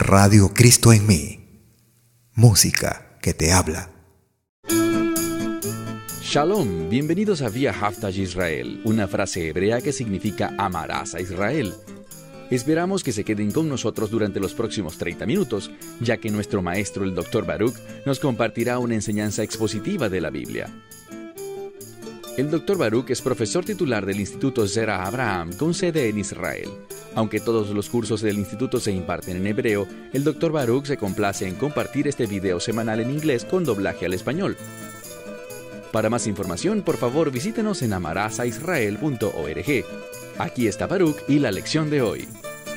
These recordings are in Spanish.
Radio Cristo en mí. Música que te habla. Shalom, bienvenidos a Vía Haftaj Israel, una frase hebrea que significa amarás a Israel. Esperamos que se queden con nosotros durante los próximos 30 minutos, ya que nuestro maestro, el Dr. Baruch, nos compartirá una enseñanza expositiva de la Biblia. El Dr. Baruch es profesor titular del Instituto Zera Abraham, con sede en Israel. Aunque todos los cursos del instituto se imparten en hebreo, el Dr. Baruch se complace en compartir este video semanal en inglés con doblaje al español. Para más información, por favor, visítenos en amarasaisrael.org. Aquí está Baruch y la lección de hoy.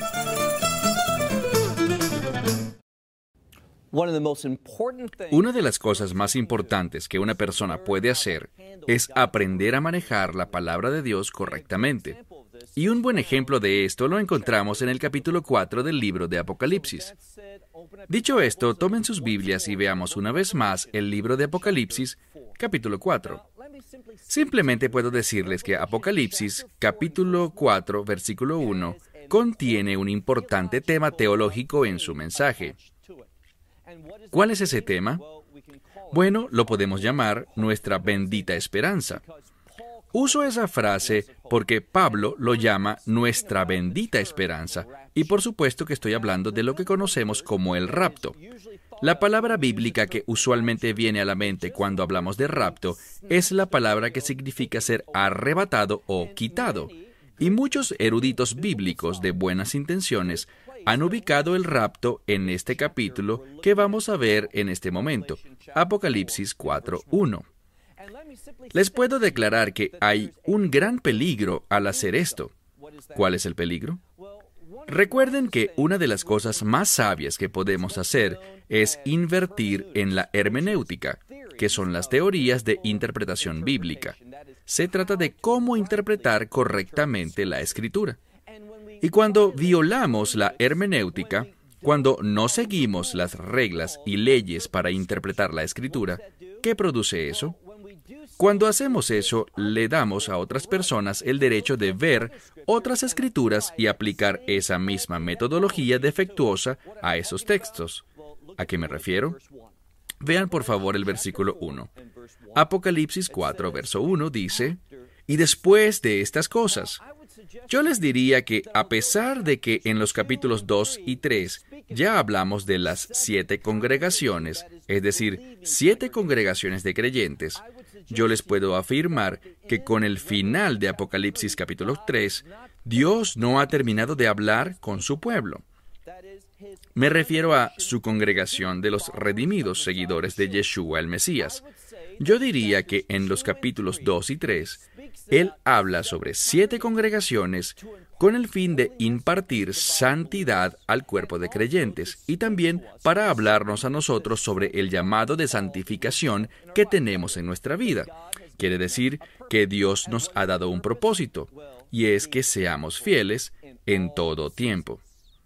Una de las cosas más importantes que una persona puede hacer es aprender a manejar la palabra de Dios correctamente. Y un buen ejemplo de esto lo encontramos en el capítulo 4 del libro de Apocalipsis. Dicho esto, tomen sus Biblias y veamos una vez más el libro de Apocalipsis, capítulo 4. Simplemente puedo decirles que Apocalipsis, capítulo 4, versículo 1, contiene un importante tema teológico en su mensaje. ¿Cuál es ese tema? Bueno, lo podemos llamar nuestra bendita esperanza. Uso esa frase porque Pablo lo llama nuestra bendita esperanza, y por supuesto que estoy hablando de lo que conocemos como el rapto. La palabra bíblica que usualmente viene a la mente cuando hablamos de rapto es la palabra que significa ser arrebatado o quitado, y muchos eruditos bíblicos de buenas intenciones han ubicado el rapto en este capítulo que vamos a ver en este momento, Apocalipsis 4:1. Les puedo declarar que hay un gran peligro al hacer esto. ¿Cuál es el peligro? Recuerden que una de las cosas más sabias que podemos hacer es invertir en la hermenéutica, que son las teorías de interpretación bíblica. Se trata de cómo interpretar correctamente la Escritura. Y cuando violamos la hermenéutica, cuando no seguimos las reglas y leyes para interpretar la Escritura, ¿qué produce eso? Cuando hacemos eso, le damos a otras personas el derecho de ver otras escrituras y aplicar esa misma metodología defectuosa a esos textos. ¿A qué me refiero? Vean por favor el versículo 1. Apocalipsis 4, verso 1 dice, «Y después de estas cosas». Yo les diría que, a pesar de que en los capítulos 2 y 3 ya hablamos de las 7 congregaciones, es decir, 7 congregaciones de creyentes, yo les puedo afirmar que con el final de Apocalipsis capítulo 3, Dios no ha terminado de hablar con su pueblo. Me refiero a su congregación de los redimidos seguidores de Yeshua el Mesías. Yo diría que en los capítulos 2 y 3, Él habla sobre 7 congregaciones con el fin de impartir santidad al cuerpo de creyentes y también para hablarnos a nosotros sobre el llamado de santificación que tenemos en nuestra vida. Quiere decir que Dios nos ha dado un propósito, y es que seamos fieles en todo tiempo.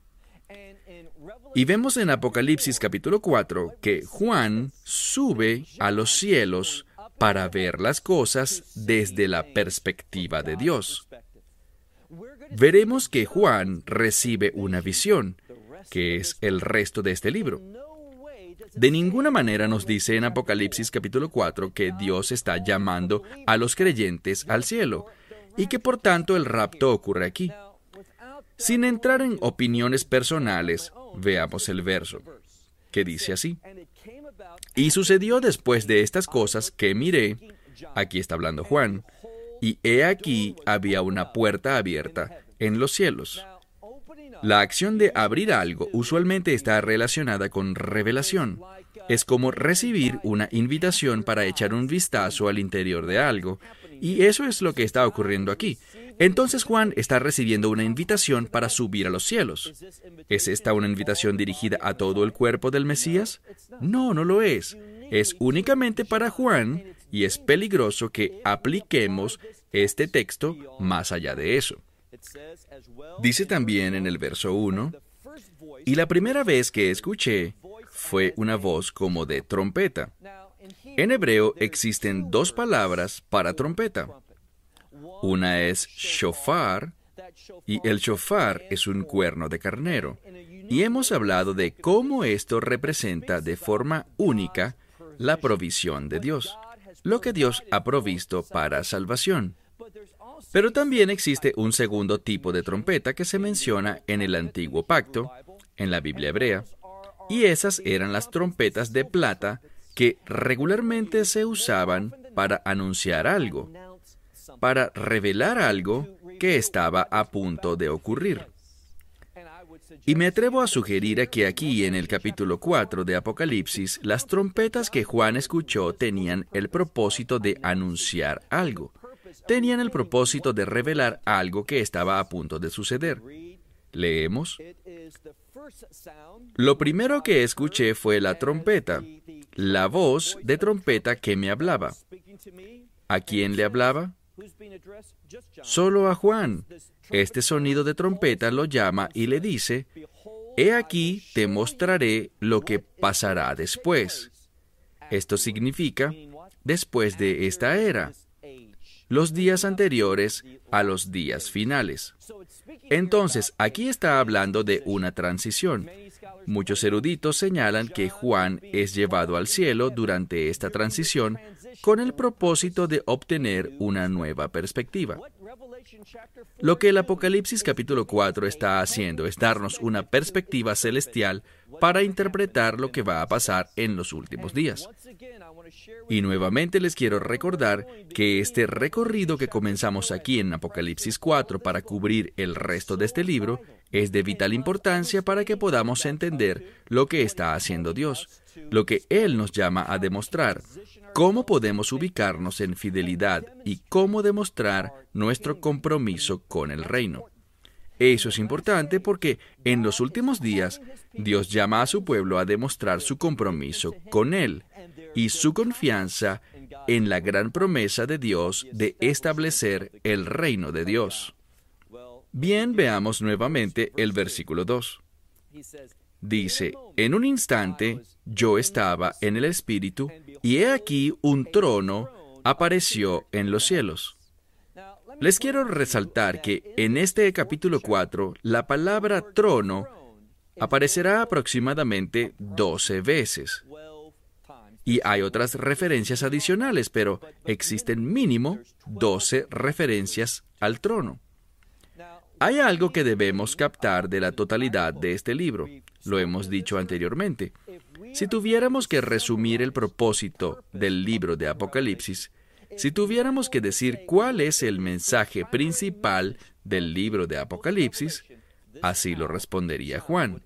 Y vemos en Apocalipsis capítulo 4 que Juan sube a los cielos para ver las cosas desde la perspectiva de Dios. Veremos que Juan recibe una visión, que es el resto de este libro. De ninguna manera nos dice en Apocalipsis capítulo 4 que Dios está llamando a los creyentes al cielo, y que por tanto el rapto ocurre aquí. Sin entrar en opiniones personales, veamos el verso, que dice así. Y sucedió después de estas cosas que miré, aquí está hablando Juan, y he aquí había una puerta abierta en los cielos. La acción de abrir algo usualmente está relacionada con revelación. Es como recibir una invitación para echar un vistazo al interior de algo, y eso es lo que está ocurriendo aquí. Entonces Juan está recibiendo una invitación para subir a los cielos. ¿Es esta una invitación dirigida a todo el cuerpo del Mesías? No, no lo es. Es únicamente para Juan, y es peligroso que apliquemos este texto más allá de eso. Dice también en el verso 1, «Y la primera vez que escuché fue una voz como de trompeta». En hebreo existen 2 palabras para trompeta. Una es shofar, y el shofar es un cuerno de carnero. Y hemos hablado de cómo esto representa de forma única la provisión de Dios, lo que Dios ha provisto para salvación. Pero también existe un segundo tipo de trompeta que se menciona en el Antiguo Pacto, en la Biblia hebrea, y esas eran las trompetas de plata que regularmente se usaban para anunciar algo, para revelar algo que estaba a punto de ocurrir. Y me atrevo a sugerir que aquí en el capítulo 4 de Apocalipsis, las trompetas que Juan escuchó tenían el propósito de anunciar algo. Tenían el propósito de revelar algo que estaba a punto de suceder. Leemos. Lo primero que escuché fue la trompeta, la voz de trompeta que me hablaba. ¿A quién le hablaba? Solo a Juan. Este sonido de trompeta lo llama y le dice, «He aquí te mostraré lo que pasará después». Esto significa, después de esta era, los días anteriores a los días finales. Entonces, aquí está hablando de una transición. Muchos eruditos señalan que Juan es llevado al cielo durante esta transición con el propósito de obtener una nueva perspectiva. Lo que el Apocalipsis capítulo 4 está haciendo es darnos una perspectiva celestial para interpretar lo que va a pasar en los últimos días. Y nuevamente les quiero recordar que este recorrido que comenzamos aquí en Apocalipsis 4 para cubrir el resto de este libro es de vital importancia para que podamos entender lo que está haciendo Dios, lo que Él nos llama a demostrar, cómo podemos ubicarnos en fidelidad y cómo demostrar nuestro compromiso con el reino. Eso es importante porque en los últimos días Dios llama a su pueblo a demostrar su compromiso con Él y su confianza en la gran promesa de Dios de establecer el reino de Dios. Bien, veamos nuevamente el versículo 2. Dice, en un instante yo estaba en el Espíritu, y he aquí un trono apareció en los cielos. Les quiero resaltar que en este capítulo 4, la palabra trono aparecerá aproximadamente 12 veces. Y hay otras referencias adicionales, pero existen mínimo 12 referencias al trono. Hay algo que debemos captar de la totalidad de este libro. Lo hemos dicho anteriormente. Si tuviéramos que resumir el propósito del libro de Apocalipsis, si tuviéramos que decir cuál es el mensaje principal del libro de Apocalipsis, así lo respondería Juan.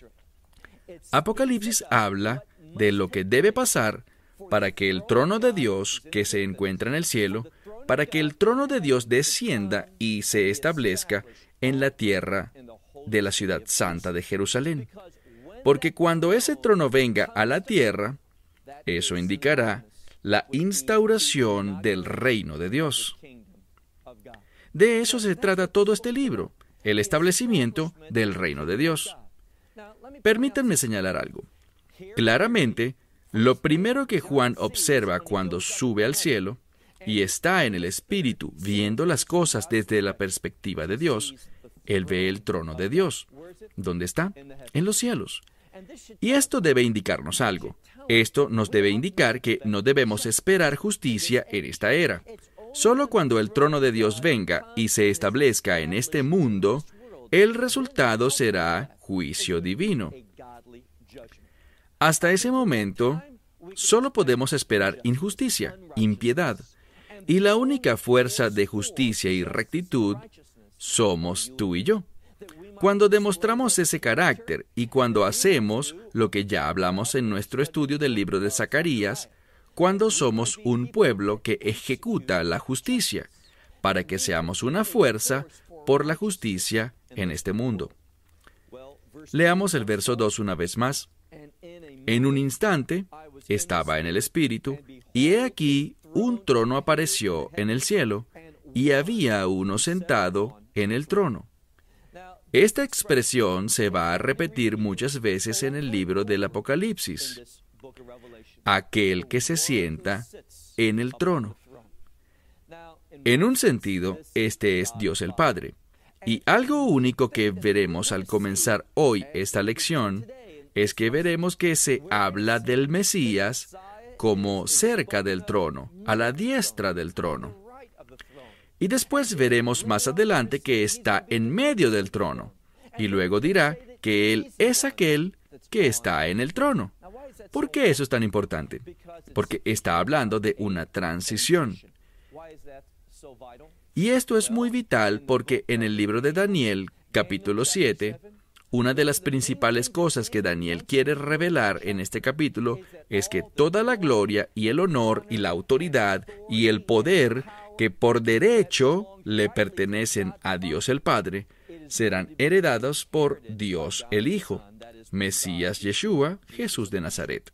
Apocalipsis habla de lo que debe pasar para que el trono de Dios, que se encuentra en el cielo, para que el trono de Dios descienda y se establezca en la tierra de la ciudad santa de Jerusalén. Porque cuando ese trono venga a la tierra, eso indicará la instauración del reino de Dios. De eso se trata todo este libro, el establecimiento del reino de Dios. Permítanme señalar algo. Claramente, lo primero que Juan observa cuando sube al cielo y está en el Espíritu viendo las cosas desde la perspectiva de Dios, él ve el trono de Dios. ¿Dónde está? En los cielos. Y esto debe indicarnos algo. Esto nos debe indicar que no debemos esperar justicia en esta era. Solo cuando el trono de Dios venga y se establezca en este mundo, el resultado será juicio divino. Hasta ese momento, solo podemos esperar injusticia, impiedad. Y la única fuerza de justicia y rectitud somos tú y yo. Cuando demostramos ese carácter y cuando hacemos lo que ya hablamos en nuestro estudio del libro de Zacarías, cuando somos un pueblo que ejecuta la justicia, para que seamos una fuerza por la justicia en este mundo. Leamos el verso 2 una vez más. En un instante estaba en el Espíritu, y he aquí un trono apareció en el cielo, y había uno sentado en el trono. Esta expresión se va a repetir muchas veces en el libro del Apocalipsis. Aquel que se sienta en el trono. En un sentido, este es Dios el Padre. Y algo único que veremos al comenzar hoy esta lección es que veremos que se habla del Mesías como cerca del trono, a la diestra del trono. Y después veremos más adelante que está en medio del trono. Y luego dirá que Él es aquel que está en el trono. ¿Por qué eso es tan importante? Porque está hablando de una transición. Y esto es muy vital porque en el libro de Daniel, capítulo 7, una de las principales cosas que Daniel quiere revelar en este capítulo es que toda la gloria y el honor y la autoridad y el poder que por derecho le pertenecen a Dios el Padre serán heredados por Dios el Hijo, Mesías Yeshua, Jesús de Nazaret.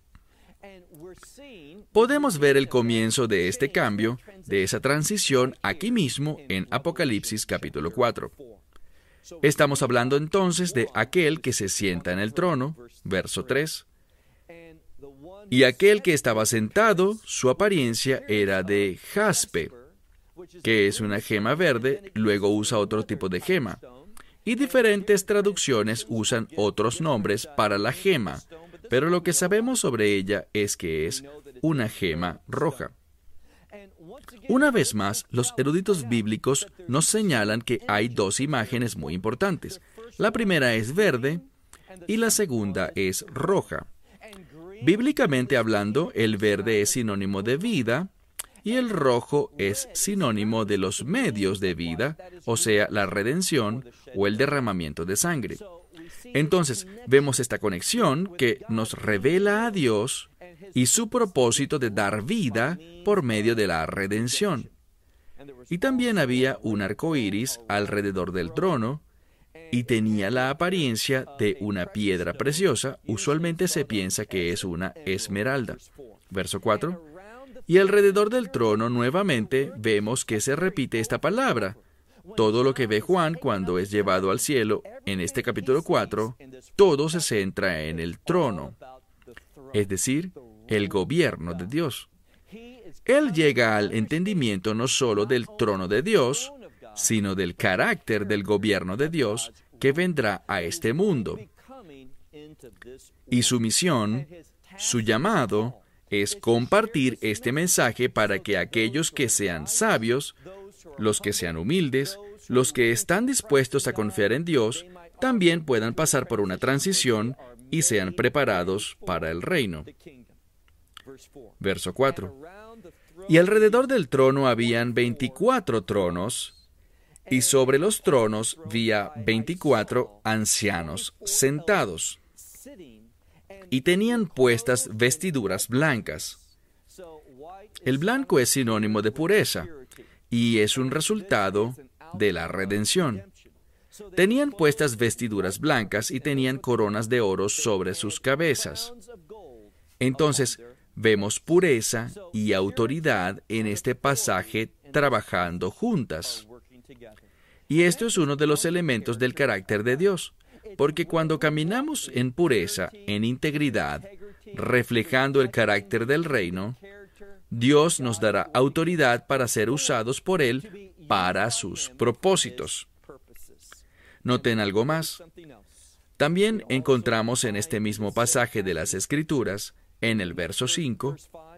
Podemos ver el comienzo de este cambio, de esa transición, aquí mismo en Apocalipsis capítulo 4. Estamos hablando entonces de aquel que se sienta en el trono, verso 3. Y aquel que estaba sentado, su apariencia era de jaspe, que es una gema verde, luego usa otro tipo de gema. Y diferentes traducciones usan otros nombres para la gema, pero lo que sabemos sobre ella es que es una gema roja. Una vez más, los eruditos bíblicos nos señalan que hay dos imágenes muy importantes. La primera es verde y la segunda es roja. Bíblicamente hablando, el verde es sinónimo de vida y el rojo es sinónimo de los medios de vida, o sea, la redención o el derramamiento de sangre. Entonces, vemos esta conexión que nos revela a Dios y su propósito de dar vida por medio de la redención. Y también había un arco iris alrededor del trono y tenía la apariencia de una piedra preciosa. Usualmente se piensa que es una esmeralda. Verso 4. Y alrededor del trono nuevamente vemos que se repite esta palabra. Todo lo que ve Juan cuando es llevado al cielo en este capítulo 4, todo se centra en el trono, es decir, el gobierno de Dios. Él llega al entendimiento no solo del trono de Dios, sino del carácter del gobierno de Dios que vendrá a este mundo. Y su misión, su llamado, es compartir este mensaje para que aquellos que sean sabios, los que sean humildes, los que están dispuestos a confiar en Dios, también puedan pasar por una transición y sean preparados para el reino. Verso 4. Y alrededor del trono habían 24 tronos, y sobre los tronos había 24 ancianos sentados, y tenían puestas vestiduras blancas. El blanco es sinónimo de pureza, y es un resultado de la redención. Tenían puestas vestiduras blancas y tenían coronas de oro sobre sus cabezas. Entonces, vemos pureza y autoridad en este pasaje trabajando juntas. Y esto es uno de los elementos del carácter de Dios, porque cuando caminamos en pureza, en integridad, reflejando el carácter del reino, Dios nos dará autoridad para ser usados por Él para sus propósitos. Noten algo más. También encontramos en este mismo pasaje de las Escrituras, en el verso 5,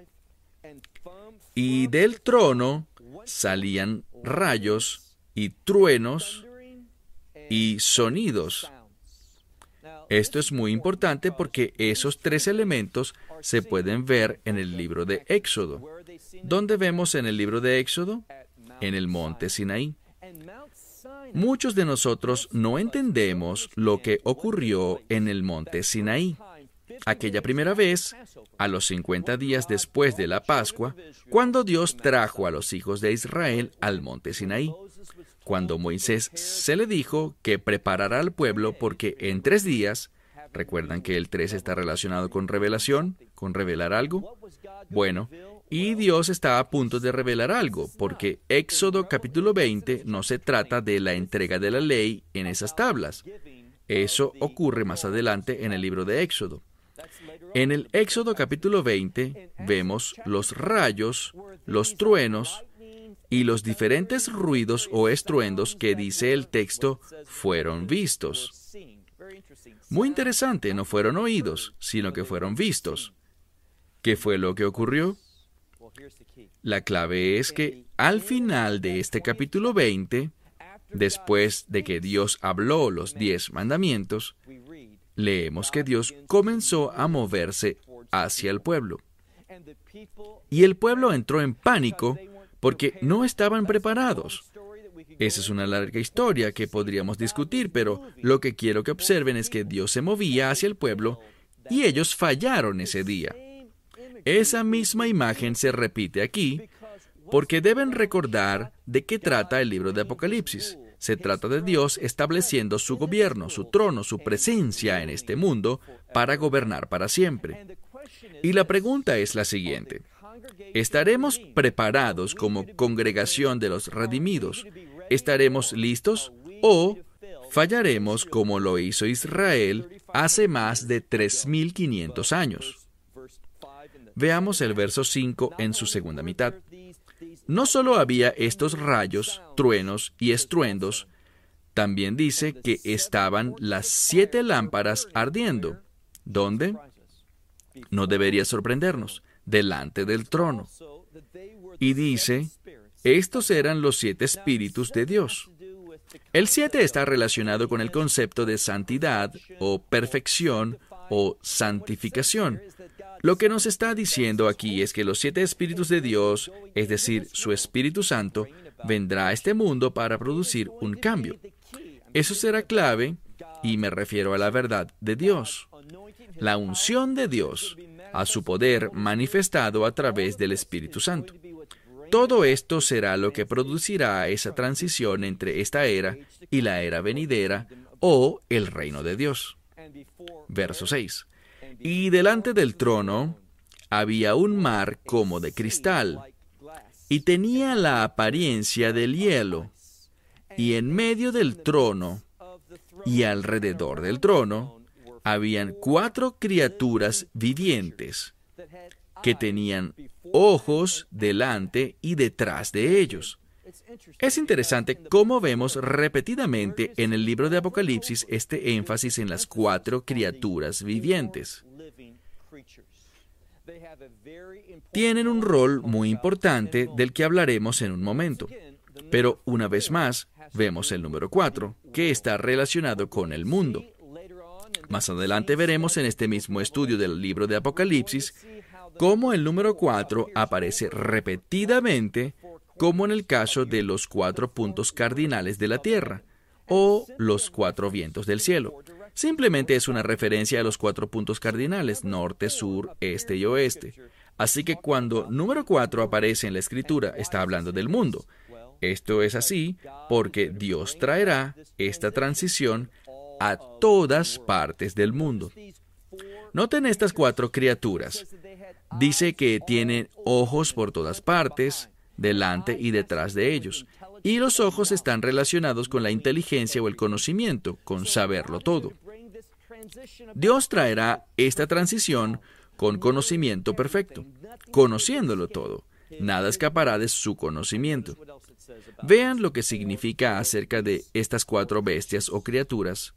y del trono salían rayos y truenos y sonidos. Esto es muy importante porque esos tres elementos se pueden ver en el libro de Éxodo. ¿Dónde vemos en el libro de Éxodo? En el monte Sinaí. Muchos de nosotros no entendemos lo que ocurrió en el monte Sinaí. Aquella primera vez, a los 50 días después de la Pascua, cuando Dios trajo a los hijos de Israel al monte Sinaí. Cuando Moisés se le dijo que preparara al pueblo porque en 3 días, ¿recuerdan que el 3 está relacionado con revelación, con revelar algo? Bueno, y Dios está a punto de revelar algo, porque Éxodo capítulo 20 no se trata de la entrega de la ley en esas tablas. Eso ocurre más adelante en el libro de Éxodo. En el Éxodo capítulo 20 vemos los rayos, los truenos y los diferentes ruidos o estruendos que dice el texto fueron vistos. Muy interesante, no fueron oídos, sino que fueron vistos. ¿Qué fue lo que ocurrió? La clave es que al final de este capítulo 20, después de que Dios habló los 10 mandamientos, leemos que Dios comenzó a moverse hacia el pueblo. Y el pueblo entró en pánico porque no estaban preparados. Esa es una larga historia que podríamos discutir, pero lo que quiero que observen es que Dios se movía hacia el pueblo y ellos fallaron ese día. Esa misma imagen se repite aquí porque deben recordar de qué trata el libro de Apocalipsis. Se trata de Dios estableciendo su gobierno, su trono, su presencia en este mundo para gobernar para siempre. Y la pregunta es la siguiente: ¿estaremos preparados como congregación de los redimidos? ¿Estaremos listos o fallaremos como lo hizo Israel hace más de 3.500 años? Veamos el verso 5 en su segunda mitad. No solo había estos rayos, truenos y estruendos, también dice que estaban las 7 lámparas ardiendo. ¿Dónde? No debería sorprendernos, delante del trono. Y dice, estos eran los 7 espíritus de Dios. El 7 está relacionado con el concepto de santidad o perfección o santificación. Lo que nos está diciendo aquí es que los 7 espíritus de Dios, es decir, su Espíritu Santo, vendrá a este mundo para producir un cambio. Eso será clave, y me refiero a la verdad de Dios. La unción de Dios, a su poder manifestado a través del Espíritu Santo. Todo esto será lo que producirá esa transición entre esta era y la era venidera, o el reino de Dios. Verso 6. Y delante del trono había un mar como de cristal, y tenía la apariencia del hielo, y en medio del trono y alrededor del trono habían 4 criaturas vivientes que tenían ojos delante y detrás de ellos. Es interesante cómo vemos repetidamente en el libro de Apocalipsis este énfasis en las 4 criaturas vivientes. Tienen un rol muy importante del que hablaremos en un momento. Pero una vez más, vemos el número 4, que está relacionado con el mundo. Más adelante veremos en este mismo estudio del libro de Apocalipsis cómo el número 4 aparece repetidamente, como en el caso de los 4 puntos cardinales de la tierra, o los 4 vientos del cielo. Simplemente es una referencia a los 4 puntos cardinales, norte, sur, este y oeste. Así que cuando número 4 aparece en la Escritura, está hablando del mundo. Esto es así porque Dios traerá esta transición a todas partes del mundo. Noten estas 4 criaturas. Dice que tienen ojos por todas partes, delante y detrás de ellos. Y los ojos están relacionados con la inteligencia o el conocimiento, con saberlo todo. Dios traerá esta transición con conocimiento perfecto, conociéndolo todo. Nada escapará de su conocimiento. Vean lo que significa acerca de estas 4 bestias o criaturas.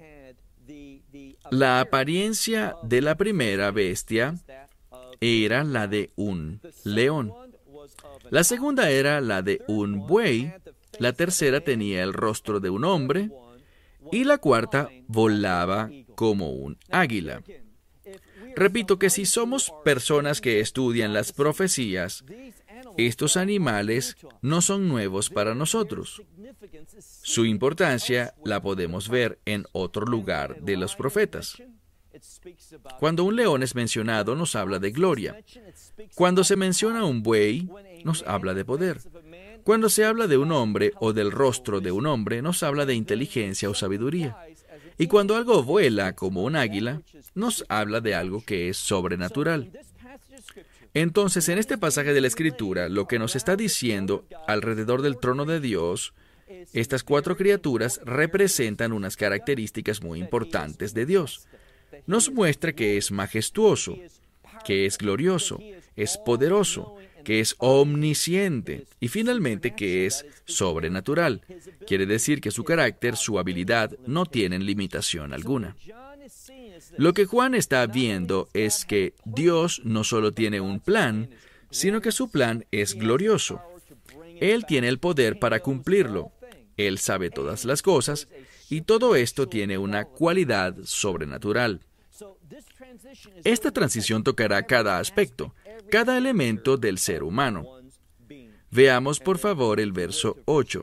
La apariencia de la primera bestia era la de un león. La segunda era la de un buey. La tercera tenía el rostro de un hombre. Y la cuarta volaba como un águila. Repito que si somos personas que estudian las profecías, estos animales no son nuevos para nosotros. Su importancia la podemos ver en otro lugar de los profetas. Cuando un león es mencionado, nos habla de gloria. Cuando se menciona un buey, nos habla de poder. Cuando se habla de un hombre o del rostro de un hombre, nos habla de inteligencia o sabiduría. Y cuando algo vuela como un águila, nos habla de algo que es sobrenatural. Entonces, en este pasaje de la Escritura, lo que nos está diciendo alrededor del trono de Dios, estas 4 criaturas representan unas características muy importantes de Dios. Nos muestra que es majestuoso, que es glorioso, es poderoso, que es omnisciente, y finalmente que es sobrenatural. Quiere decir que su carácter, su habilidad, no tienen limitación alguna. Lo que Juan está viendo es que Dios no solo tiene un plan, sino que su plan es glorioso. Él tiene el poder para cumplirlo. Él sabe todas las cosas, y todo esto tiene una cualidad sobrenatural. Esta transición tocará cada aspecto, cada elemento del ser humano. Veamos por favor el verso 8.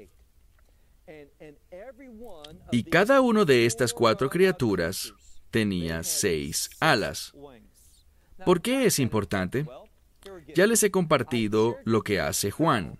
Y cada uno de estas 4 criaturas tenía 6 alas. ¿Por qué es importante? Ya les he compartido lo que hace Juan.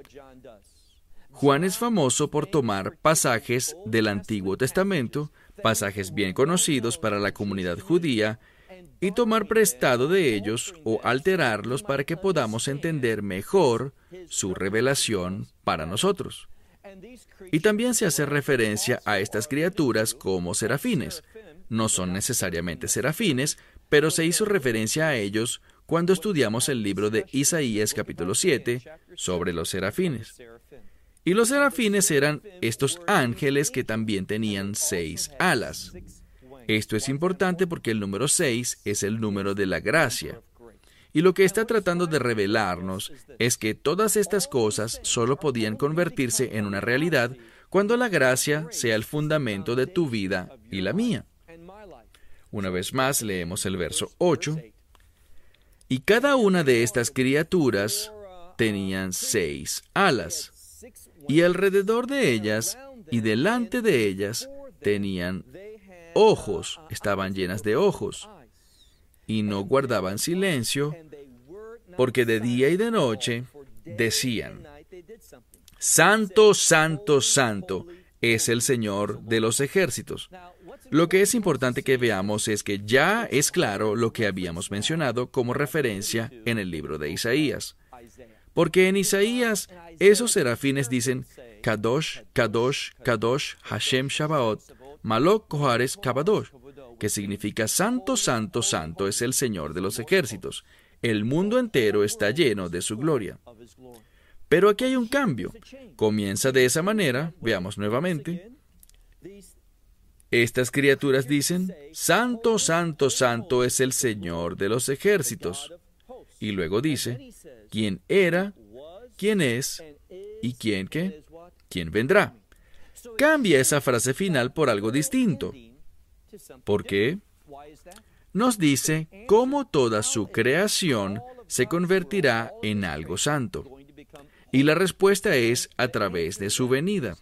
Juan es famoso por tomar pasajes del Antiguo Testamento, pasajes bien conocidos para la comunidad judía, y tomar prestado de ellos o alterarlos para que podamos entender mejor su revelación para nosotros. Y también se hace referencia a estas criaturas como serafines. No son necesariamente serafines, pero se hizo referencia a ellos cuando estudiamos el libro de Isaías capítulo 7 sobre los serafines. Y los serafines eran estos ángeles que también tenían 6 alas. Esto es importante porque el número 6 es el número de la gracia. Y lo que está tratando de revelarnos es que todas estas cosas solo podían convertirse en una realidad cuando la gracia sea el fundamento de tu vida y la mía. Una vez más, leemos el verso 8. Y cada una de estas criaturas tenían 6 alas, y alrededor de ellas y delante de ellas tenían ojos, estaban llenas de ojos, y no guardaban silencio, porque de día y de noche decían: Santo, santo, santo es el Señor de los ejércitos. Lo que es importante que veamos es que ya es claro lo que habíamos mencionado como referencia en el libro de Isaías. Porque en Isaías, esos serafines dicen: Kadosh, Kadosh, Kadosh, Hashem Shabaot, Malok Kohares Kabadosh, que significa Santo, Santo, Santo es el Señor de los ejércitos. El mundo entero está lleno de su gloria. Pero aquí hay un cambio. Comienza de esa manera, veamos nuevamente. Estas criaturas dicen: Santo, Santo, Santo es el Señor de los ejércitos. Y luego dice: ¿Quién era, quién es y quién qué? ¿Quién vendrá? Cambia esa frase final por algo distinto. ¿Por qué? Nos dice cómo toda su creación se convertirá en algo santo. Y la respuesta es a través de su venida.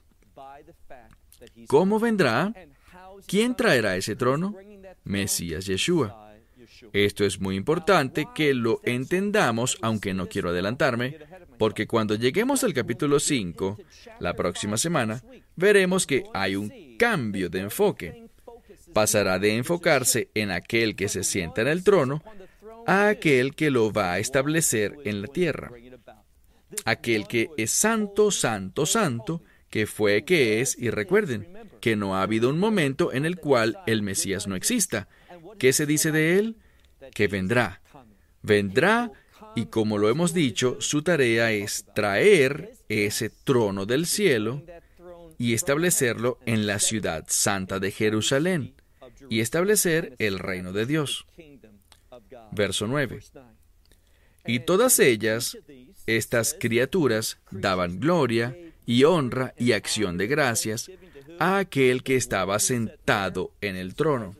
¿Cómo vendrá? ¿Quién traerá ese trono? Mesías Yeshua. Esto es muy importante que lo entendamos, aunque no quiero adelantarme, porque cuando lleguemos al capítulo 5, la próxima semana, veremos que hay un cambio de enfoque. Pasará de enfocarse en aquel que se sienta en el trono a aquel que lo va a establecer en la tierra. Aquel que es santo, santo, santo, que fue, que es, y recuerden que no ha habido un momento en el cual el Mesías no exista. ¿Qué se dice de él? Que vendrá. Vendrá, y como lo hemos dicho, su tarea es traer ese trono del cielo y establecerlo en la ciudad santa de Jerusalén y establecer el reino de Dios. Verso 9. Y todas ellas, estas criaturas, daban gloria y honra y acción de gracias a aquel que estaba sentado en el trono.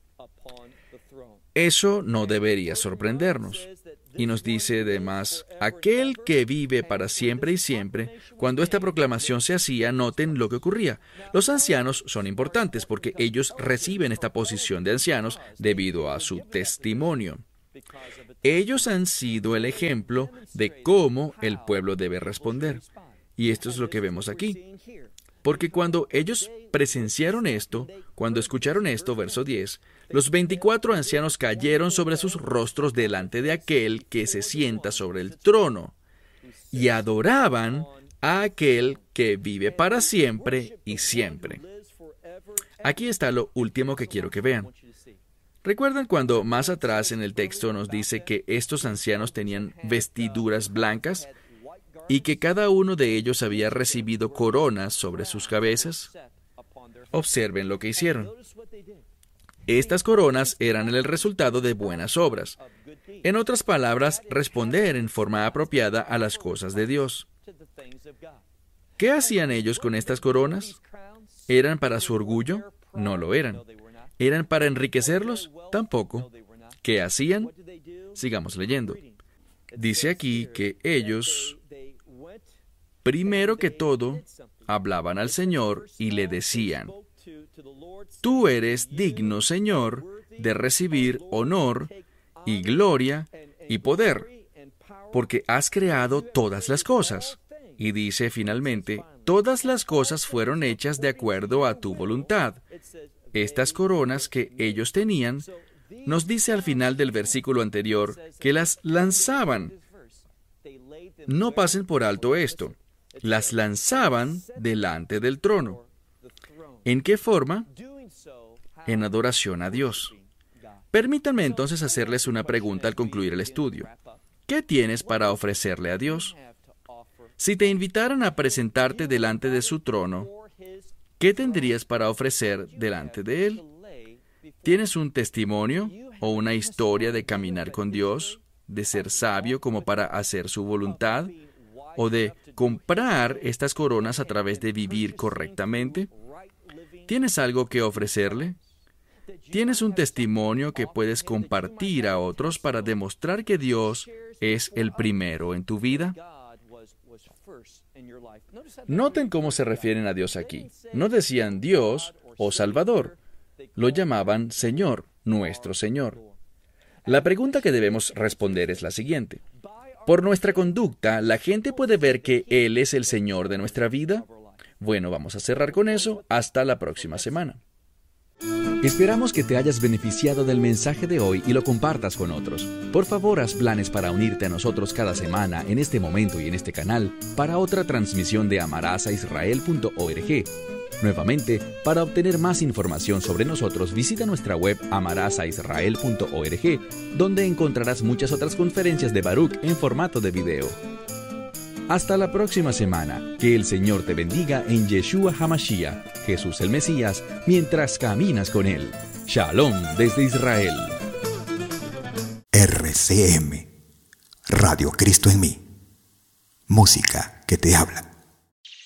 Eso no debería sorprendernos. Y nos dice además: aquel que vive para siempre y siempre. Cuando esta proclamación se hacía, noten lo que ocurría. Los ancianos son importantes porque ellos reciben esta posición de ancianos debido a su testimonio. Ellos han sido el ejemplo de cómo el pueblo debe responder. Y esto es lo que vemos aquí. Porque cuando ellos presenciaron esto, cuando escucharon esto, verso 10, los 24 ancianos cayeron sobre sus rostros delante de aquel que se sienta sobre el trono y adoraban a aquel que vive para siempre y siempre. Aquí está lo último que quiero que vean. ¿Recuerdan cuando más atrás en el texto nos dice que estos ancianos tenían vestiduras blancas y que cada uno de ellos había recibido coronas sobre sus cabezas? Observen lo que hicieron. Estas coronas eran el resultado de buenas obras. En otras palabras, responder en forma apropiada a las cosas de Dios. ¿Qué hacían ellos con estas coronas? ¿Eran para su orgullo? No lo eran. ¿Eran para enriquecerlos? Tampoco. ¿Qué hacían? Sigamos leyendo. Dice aquí que ellos, primero que todo, hablaban al Señor y le decían: Tú eres digno, Señor, de recibir honor y gloria y poder, porque has creado todas las cosas. Y dice finalmente, todas las cosas fueron hechas de acuerdo a tu voluntad. Estas coronas que ellos tenían, nos dice al final del versículo anterior, que las lanzaban. No pasen por alto esto. Las lanzaban delante del trono. ¿En qué forma? En adoración a Dios. Permítanme entonces hacerles una pregunta al concluir el estudio. ¿Qué tienes para ofrecerle a Dios? Si te invitaran a presentarte delante de su trono, ¿qué tendrías para ofrecer delante de Él? ¿Tienes un testimonio o una historia de caminar con Dios, de ser sabio como para hacer su voluntad, o de comprar estas coronas a través de vivir correctamente? ¿Tienes algo que ofrecerle? ¿Tienes un testimonio que puedes compartir a otros para demostrar que Dios es el primero en tu vida? Noten cómo se refieren a Dios aquí. No decían Dios o Salvador. Lo llamaban Señor, nuestro Señor. La pregunta que debemos responder es la siguiente. ¿Por nuestra conducta, la gente puede ver que Él es el Señor de nuestra vida? Bueno, vamos a cerrar con eso. Hasta la próxima semana. Esperamos que te hayas beneficiado del mensaje de hoy y lo compartas con otros. Por favor, haz planes para unirte a nosotros cada semana en este momento y en este canal para otra transmisión de amarasaisrael.org. Nuevamente, para obtener más información sobre nosotros, visita nuestra web amarasaisrael.org, donde encontrarás muchas otras conferencias de Baruch en formato de video. Hasta la próxima semana. Que el Señor te bendiga en Yeshua HaMashiach, Jesús el Mesías, mientras caminas con Él. Shalom desde Israel. RCM, Radio Cristo en mí. Música que te habla.